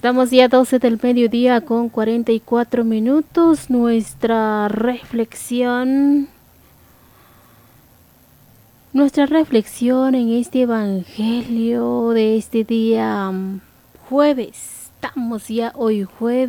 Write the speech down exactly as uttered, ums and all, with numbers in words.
Estamos ya doce del mediodía con cuarenta y cuatro minutos. Nuestra reflexión, nuestra reflexión en este evangelio de este día mm, jueves. Estamos ya hoy jueves.